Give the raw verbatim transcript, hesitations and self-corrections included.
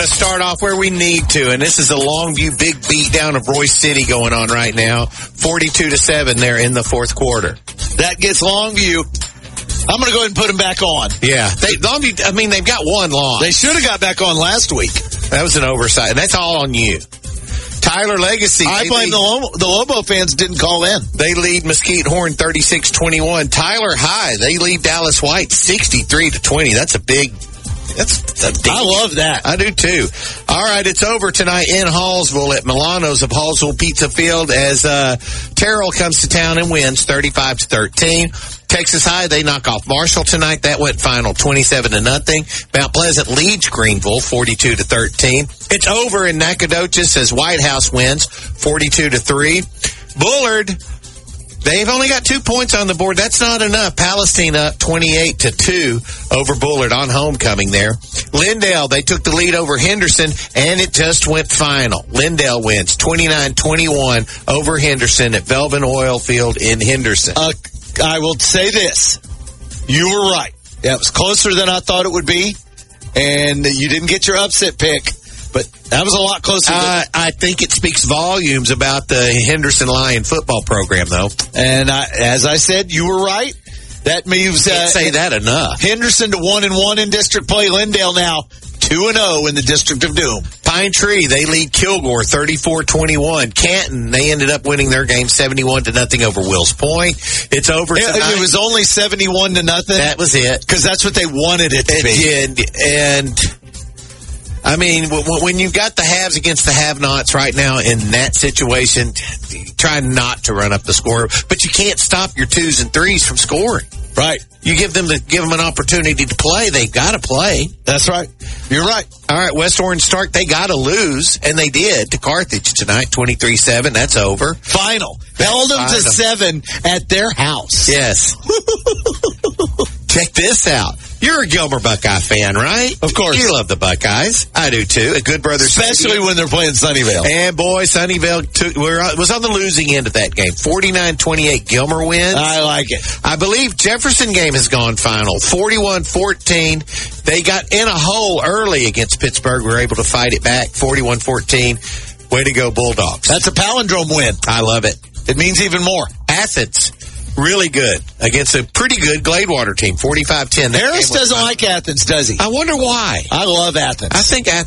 to start off where we need to, and this is a Longview big beatdown of Royce City going on right now. forty-two to seven there in the fourth quarter. That gets Longview. I'm going to go ahead and put them back on. Yeah. They, Longview, I mean, they've got one loss. They should have got back on last week. That was an oversight, and that's all on you. Tyler Legacy. I blame the Lobo, the Lobo fans didn't call in. They lead Mesquite Horn thirty-six twenty-one. Tyler High, they lead Dallas White sixty-three to twenty. That's a big... That's a big, I love that. I do too. All right, it's over tonight in Hallsville at Milano's of Hallsville Pizza Field as uh, Terrell comes to town and wins thirty-five to thirteen. Texas High, they knock off Marshall tonight. That went final twenty-seven to nothing. Mount Pleasant leads Greenville forty-two to thirteen. It's over in Nacogdoches as White House wins forty-two to three. Bullard, they've only got two points on the board. That's not enough. Palestine up twenty-eight to two over Bullard on homecoming there. Lindale, they took the lead over Henderson, and it just went final. Lindale wins twenty-nine twenty-one over Henderson at Velvin Oil Field in Henderson. Uh, I will say this. You were right. Yeah, it was closer than I thought it would be, and you didn't get your upset pick. But that was a lot closer. Uh, I think it speaks volumes about the Henderson Lion football program, though. And I, as I said, you were right. That moves. Can't uh, say that enough. Henderson to one and one in district play. Lindale now two and zero in the District of Doom. Pine Tree, they lead Kilgore thirty-four twenty-one. Canton, they ended up winning their game seventy-one to nothing over Wills Point. It's over tonight. It, it was only seventy-one to nothing. That was it, because that's what they wanted it to it be. Did, and. I mean, when you've got the haves against the have-nots right now in that situation, try not to run up the score. But you can't stop your twos and threes from scoring. Right. You give them the, give them an opportunity to play. They've got to play. That's right. You're right. All right, West Orange Stark, they got to lose, and they did to Carthage tonight, twenty-three seven. That's over. Final. Held them to seven at their house. Yes. Check this out. You're a Gilmer Buckeye fan, right? Of course. You love the Buckeyes. I do, too. A good brother. Especially when they're playing Sunnyvale. And, boy, Sunnyvale took, was on the losing end of that game. forty-nine twenty-eight, Gilmer wins. I like it. I believe Jefferson game has gone final. forty-one fourteen. They got in a hole early against Pittsburgh. We were able to fight it back. forty-one fourteen. Way to go, Bulldogs. That's a palindrome win. I love it. It means even more. Athens. Really good against a pretty good Gladewater team, forty-five ten. Harris doesn't like Athens, does he? I wonder why. I love Athens. I think Athens